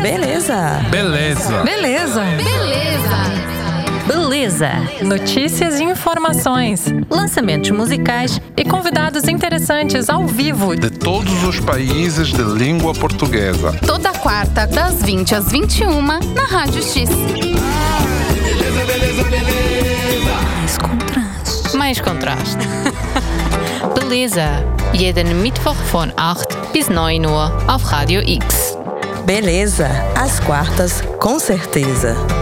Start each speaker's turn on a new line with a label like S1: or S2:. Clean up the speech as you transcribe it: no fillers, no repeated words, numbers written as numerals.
S1: Beleza.
S2: Beleza.
S3: Beleza.
S4: Beleza.
S3: Notícias e informações.
S4: Lançamentos musicais
S3: E convidados interessantes ao vivo.
S2: De todos os países de língua portuguesa.
S5: Toda quarta, das 20 às 21, na Rádio X.
S4: Mais contraste. Beleza. Jeden Mittwoch von 8 bis 9 Uhr auf Radio X.
S1: Beleza. Às quartas, com certeza.